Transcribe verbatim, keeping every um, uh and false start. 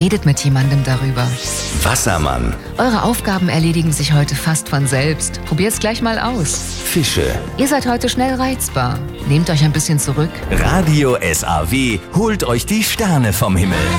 Redet mit jemandem darüber. Wassermann. Eure Aufgaben erledigen sich heute fast von selbst. Probiert's gleich mal aus. Fische. Ihr seid heute schnell reizbar. Nehmt euch ein bisschen zurück. Radio S A W holt euch die Sterne vom Himmel.